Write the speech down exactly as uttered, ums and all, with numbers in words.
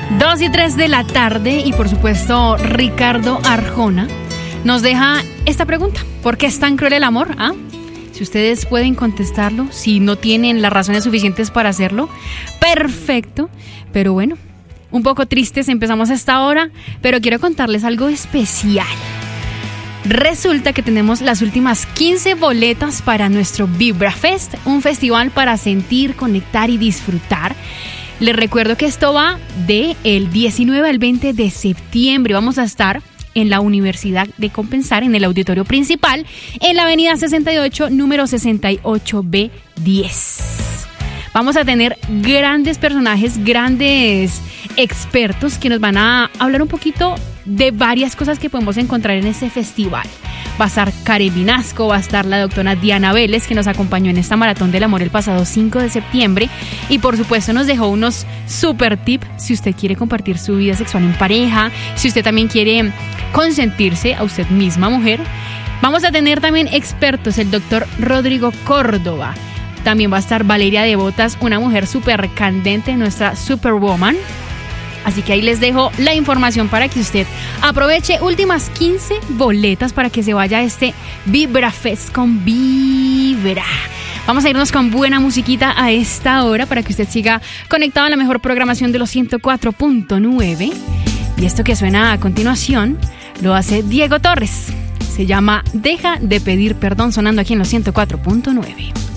Dos y tres de la tarde y por supuesto Ricardo Arjona nos deja esta pregunta. ¿Por qué es tan cruel el amor? ¿Ah? Si ustedes pueden contestarlo, si no tienen las razones suficientes para hacerlo, perfecto. Pero bueno, un poco tristes empezamos a esta hora, pero quiero contarles algo especial. Resulta que tenemos las últimas quince boletas para nuestro VibraFest, un festival para sentir, conectar y disfrutar. Les recuerdo que esto va del diecinueve al veinte de septiembre. Vamos a estar en la Universidad de Compensar, en el auditorio principal, en la avenida sesenta y ocho, número sesenta y ocho B diez. Vamos a tener grandes personajes, grandes expertos que nos van a hablar un poquito de varias cosas que podemos encontrar en este festival. Va a estar Karen Vinasco, va a estar la doctora Diana Vélez, que nos acompañó en esta Maratón del Amor el pasado cinco de septiembre. Y por supuesto nos dejó unos super tips si usted quiere compartir su vida sexual en pareja, si usted también quiere consentirse a usted misma, mujer. Vamos a tener también expertos, el doctor Rodrigo Córdoba. También va a estar Valeria de Botas, una mujer súper candente, nuestra Superwoman. Así que ahí les dejo la información para que usted aproveche. Últimas quince boletas para que se vaya a este VibraFest con Vibra. Vamos a irnos con buena musiquita a esta hora para que usted siga conectado a la mejor programación de los ciento cuatro punto nueve. Y esto que suena a continuación lo hace Diego Torres. Se llama Deja de pedir perdón, sonando aquí en los ciento cuatro punto nueve.